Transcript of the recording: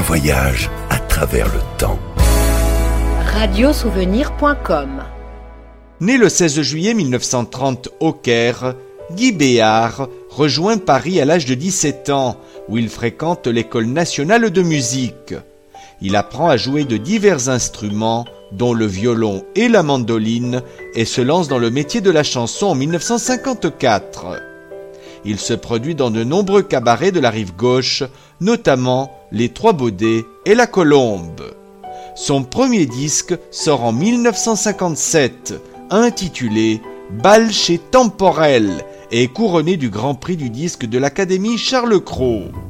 voyage à travers le temps. Radiosouvenir.com. Né le 16 juillet 1930 au Caire, Guy Béard rejoint Paris à l'âge de 17 ans, où il fréquente l'École nationale de musique. Il apprend à jouer de divers instruments, dont le violon et la mandoline, et se lance dans le métier de la chanson en 1954. Il se produit dans de nombreux cabarets de la rive gauche, notamment les Trois Baudets et la Colombe. Son premier disque sort en 1957, intitulé « Bal chez Temporel » et est couronné du Grand Prix du disque de l'Académie Charles Cros.